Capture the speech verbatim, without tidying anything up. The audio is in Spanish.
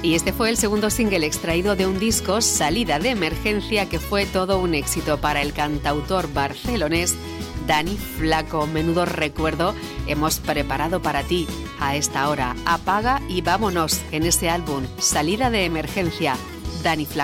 Y este fue el segundo single extraído de un disco, Salida de Emergencia, que fue todo un éxito para el cantautor barcelonés Dani Flaco. Menudo recuerdo hemos preparado para ti a esta hora. Apaga y vámonos en ese álbum, Salida de Emergencia, Dani Flaco.